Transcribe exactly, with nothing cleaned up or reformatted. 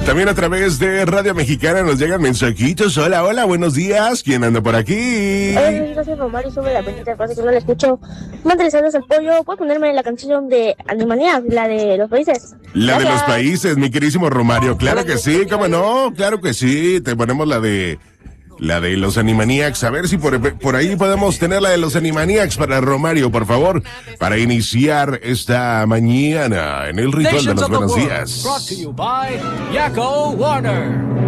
También a través de Radio Mexicana nos llegan mensajitos. Hola, hola, buenos días. ¿Quién anda por aquí? Hola, yo soy Romario, sube la bendita frase que no la escucho. Mándale saludos al pollo. ¿Puedes ponerme la canción de Animaniacs, la de los países? La Gracias. de los países, mi queridísimo Romario. Claro que sí, cómo no, claro que sí. Te ponemos la de la de los Animaniacs. A ver si por, por ahí podemos tener la de los Animaniacs para Romario, por favor, para iniciar esta mañana en el ritual de los buenos días. Brought to you by Yakko Warner.